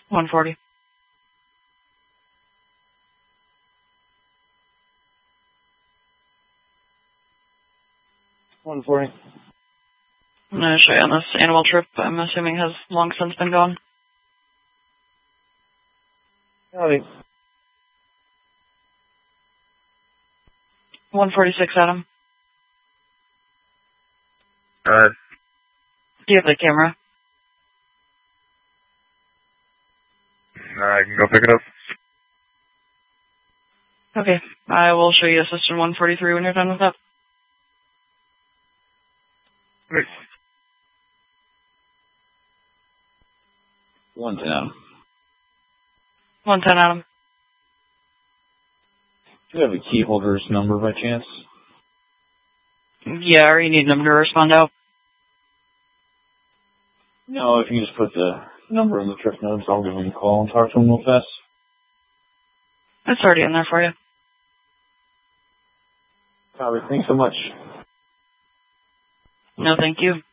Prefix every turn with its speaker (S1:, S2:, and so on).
S1: 140.
S2: I'm
S1: going to show you on this animal trip. I'm assuming has long since been gone.
S2: Howdy.
S1: 146, Adam.
S2: Alright.
S1: Do you have the camera?
S2: I can go pick it up.
S1: Okay. I will show you Assistant 143 when you're done with that.
S2: Great.
S3: 110, Adam.
S1: 110, Adam.
S3: Do you have a key holder's number by chance?
S1: Yeah, or you need them to respond out.
S3: No, if you just put the number in the trip notes, I'll give him a call and talk to him real fast.
S1: It's already in there for you.
S3: Copy. Thanks so much.
S1: No, thank you.